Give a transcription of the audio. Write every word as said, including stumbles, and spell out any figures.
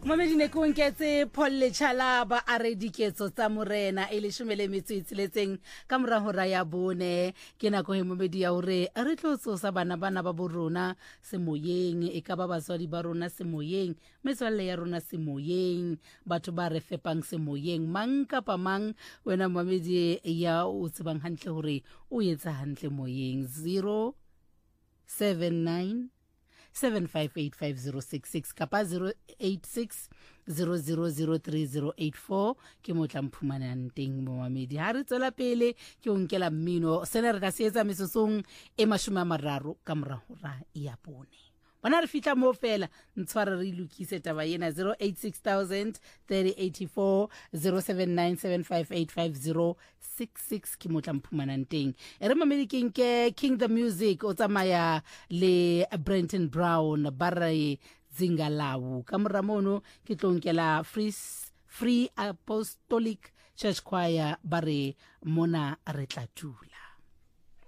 Mamedine ko nketse Paul Lechala ba a re diketso tsa morena e le shumele metso itsiletseng ka mora hora ya bone ke nako he momedi ya hore re tlotso sa bana bana ba borona semoyeng e ka ba batswadi ba rona semoyeng metswalle ya rona semoyeng batho ba re fepang semoyeng mang kapa mang wena mamedi ya o tsebang hantle hore o etsa hantle moyeng zero seven nine seven five eight five zero six six kapa zero eight six zero zero zero three zero eight four ke motla mphumanang teng mo mamedi ha re tswela pele ke o nkela mmino sena re ka se etsa mesosong e mashome a mararo ka mora hora ya bone bona re fitla mo fela ntshware re lokise taba yena zero eight six thousand thirty eighty-four zero seven nine seven five eight five zero six six ke motla mphumanang teng e re mamedi ke nke King the Music o tsamaya le Brenton Brown ba re Zingalawu ka mora mono ke tlonkela free free apostolic church choir ba re mona re tla tula.